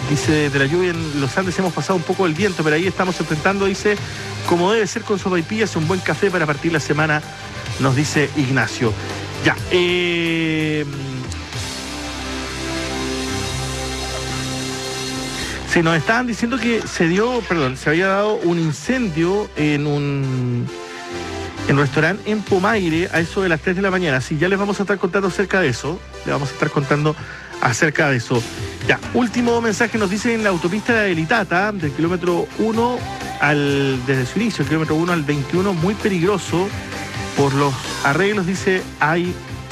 Dice, de la lluvia en los Andes hemos pasado un poco el viento, pero ahí estamos enfrentando, dice, como debe ser con sopaipillas, un buen café para partir la semana, nos dice Ignacio. Ya, sí, nos estaban diciendo que se había dado un incendio en un restaurante en Pomaire a eso de las 3 de la mañana. Sí, ya les vamos a estar contando acerca de eso. Ya, último mensaje nos dice en la autopista de Elitata, del kilómetro 1 desde su inicio, el kilómetro 1 al 21, muy peligroso por los arreglos, dice, hay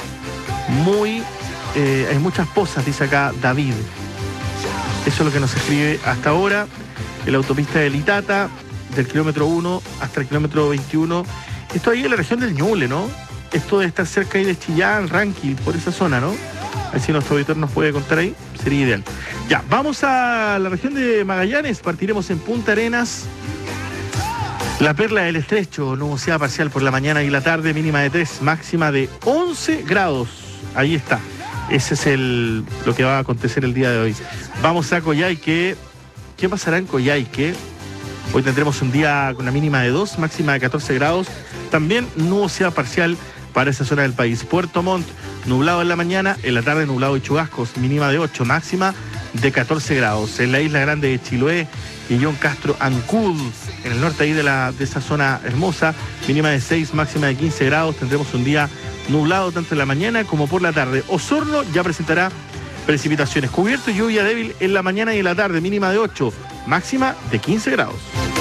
muchas pozas, dice acá David. Eso es lo que nos escribe hasta ahora, en la autopista de Elitata, del kilómetro 1 hasta el kilómetro 21. Esto ahí en la región del Ñuble, ¿no? Esto de estar cerca ahí de Chillán, Ranqui, por esa zona, ¿no? A ver si nuestro auditor nos puede contar ahí, sería ideal. Ya, vamos a la región de Magallanes, partiremos en Punta Arenas. La Perla del Estrecho, nubosidad parcial por la mañana y la tarde, mínima de 3, máxima de 11 grados. Ahí está. Ese es lo que va a acontecer el día de hoy. Vamos a Coyhaique. ¿Qué pasará en Coyhaique? Hoy tendremos un día con una mínima de 2, máxima de 14 grados. También nubosidad parcial para esa zona del país. Puerto Montt, nublado en la mañana, en la tarde nublado y chubascos, mínima de 8, máxima de 14 grados. En la isla grande de Chiloé y John Castro Ancud, en el norte ahí de esa zona hermosa, mínima de 6, máxima de 15 grados. Tendremos un día nublado tanto en la mañana como por la tarde. Osorno ya presentará precipitaciones. Cubierto y lluvia débil en la mañana y en la tarde, mínima de 8, máxima de 15 grados.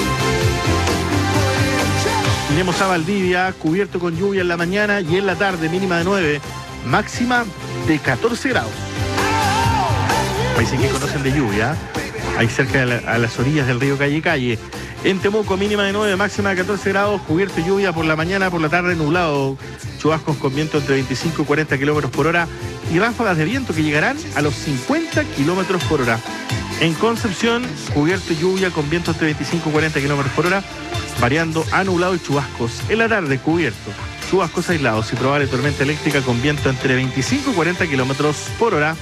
Iremos a Valdivia, cubierto con lluvia en la mañana y en la tarde, mínima de 9, máxima de 14 grados. Países que conocen de lluvia, ahí cerca a las orillas del río Calle. En Temuco, mínima de 9, máxima de 14 grados, cubierto y lluvia por la mañana, por la tarde nublado, chubascos con viento entre 25 y 40 kilómetros por hora y ráfagas de viento que llegarán a los 50 kilómetros por hora. En Concepción, cubierto y lluvia con viento entre 25 y 40 kilómetros por hora, variando a nublado y chubascos. En la tarde, cubierto, chubascos aislados y probable tormenta eléctrica con viento entre 25 y 40 kilómetros por hora.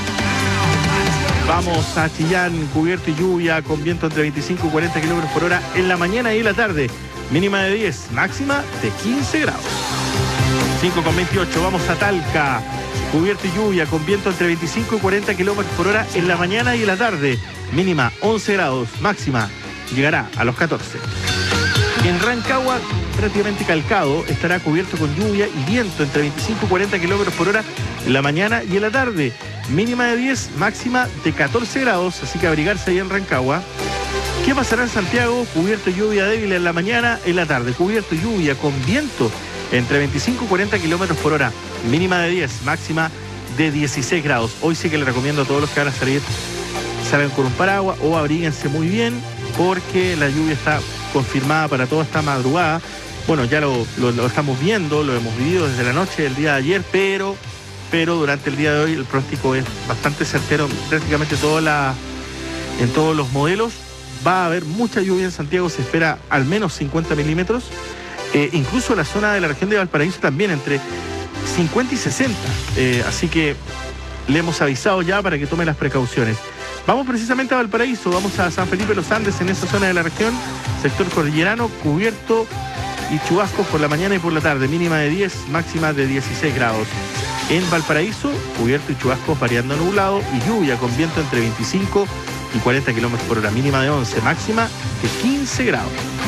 Vamos a Chillán, cubierto y lluvia con viento entre 25 y 40 kilómetros por hora en la mañana y en la tarde. Mínima de 10, máxima de 15 grados. 5:28, vamos a Talca. Cubierto y lluvia con viento entre 25 y 40 kilómetros por hora en la mañana y en la tarde. Mínima 11 grados, máxima llegará a los 14. En Rancagua, prácticamente calcado, estará cubierto con lluvia y viento entre 25 y 40 kilómetros por hora en la mañana y en la tarde. Mínima de 10, máxima de 14 grados, así que abrigarse ahí en Rancagua. ¿Qué pasará en Santiago? Cubierto y lluvia débil en la mañana, en la tarde. Cubierto y lluvia con viento entre 25 y 40 kilómetros por hora. Mínima de 10, máxima de 16 grados. Hoy sí que les recomiendo a todos los que van a salir, salgan con un paraguas o abríguense muy bien, porque la lluvia está confirmada para toda esta madrugada. Bueno, ya lo estamos viendo, lo hemos vivido desde la noche del día de ayer, pero durante el día de hoy el pronóstico es bastante certero. Prácticamente en todos los modelos va a haber mucha lluvia en Santiago, se espera al menos 50 milímetros. Incluso la zona de la región de Valparaíso también entre 50 y 60. Así que le hemos avisado ya para que tome las precauciones. Vamos precisamente a Valparaíso, vamos a San Felipe de los Andes, en esa zona de la región, sector cordillerano, cubierto y chubascos por la mañana y por la tarde, mínima de 10, máxima de 16 grados. En Valparaíso, cubierto y chubascos variando a nublado y lluvia con viento entre 25 y 40 kilómetros por hora, mínima de 11, máxima de 15 grados.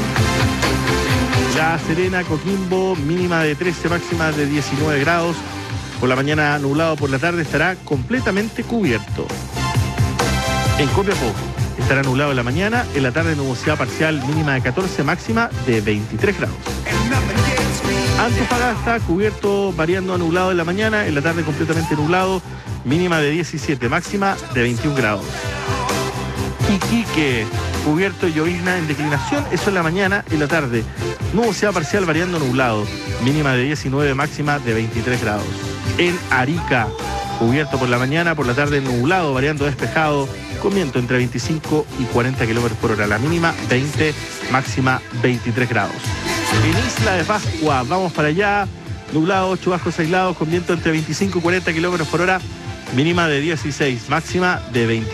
La Serena, Coquimbo, mínima de 13, máxima de 19 grados. Por la mañana nublado, por la tarde estará completamente cubierto. En Copiapó estará nublado en la mañana, en la tarde nubosidad parcial, mínima de 14, máxima de 23 grados. Antofagasta, cubierto variando a nublado en la mañana, en la tarde completamente nublado, mínima de 17, máxima de 21 grados. Iquique, cubierto y llovizna en declinación, eso en la mañana, en la tarde nubosidad parcial variando a nublado, mínima de 19, máxima de 23 grados. En Arica, cubierto por la mañana, por la tarde nublado, variando despejado, con viento entre 25 y 40 kilómetros por hora. La mínima 20, máxima 23 grados. En Isla de Pascua, vamos para allá, nublado, chubascos aislados, con viento entre 25 y 40 kilómetros por hora, mínima de 16, máxima de 20.